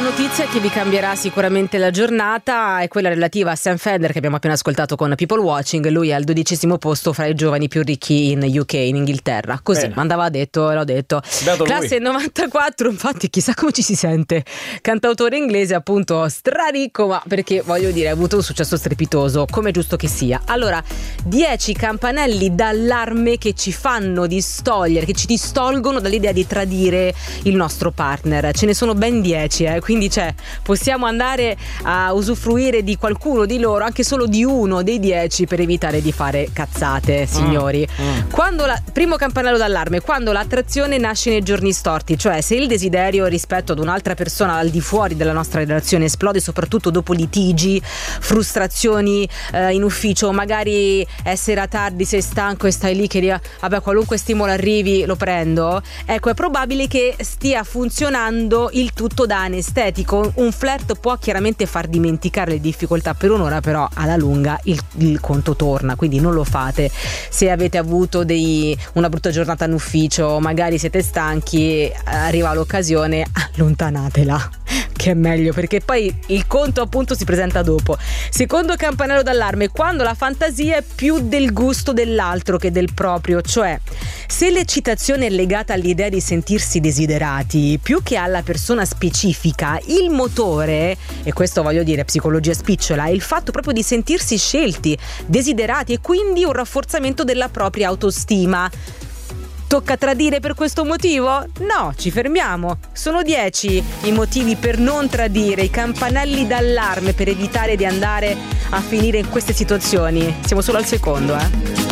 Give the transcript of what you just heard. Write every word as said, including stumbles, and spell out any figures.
notizia che vi cambierà sicuramente la giornata è quella relativa a Sam Fender, che abbiamo appena ascoltato con People Watching. Lui è al dodicesimo posto fra i giovani più ricchi in U K, in Inghilterra. Così, Bene. Mandava detto, l'ho detto. Beato Classe lui. novantaquattro, infatti chissà come ci si sente. Cantautore inglese, appunto, straricco, ma perché voglio dire, ha avuto un successo strepitoso, come è giusto che sia. Allora, dieci campanelli d'allarme che ci fanno distogliere, che ci distolgono dall'idea di tradire il nostro partner. Ce ne sono ben dieci, eh. Quindi cioè, possiamo andare a usufruire di qualcuno di loro, anche solo di uno dei dieci, per evitare di fare cazzate, signori. Mm, mm. Quando la, primo campanello d'allarme, quando l'attrazione nasce nei giorni storti, cioè se il desiderio rispetto ad un'altra persona al di fuori della nostra relazione esplode soprattutto dopo litigi, frustrazioni eh, in ufficio, magari è sera tardi, sei stanco e stai lì che dia, vabbè, qualunque stimolo arrivi lo prendo, ecco, è probabile che stia funzionando il tutto da anestetico. Un flirt può chiaramente far dimenticare le difficoltà per un'ora, però alla lunga il, il conto torna, quindi non lo fate. Se avete avuto dei, una brutta giornata in ufficio, magari siete stanchi, arriva l'occasione, allontanatela, che è meglio, perché poi il conto appunto si presenta dopo. Secondo campanello d'allarme, quando la fantasia è più del gusto dell'altro che del proprio, cioè se l'eccitazione è legata all'idea di sentirsi desiderati più che alla persona specifica, il motore, e questo voglio dire psicologia spicciola, è il fatto proprio di sentirsi scelti, desiderati, e quindi un rafforzamento della propria autostima. Tocca tradire per questo motivo? No, ci fermiamo. Sono dieci i motivi per non tradire, i campanelli d'allarme per evitare di andare a finire in queste situazioni. Siamo solo al secondo, eh.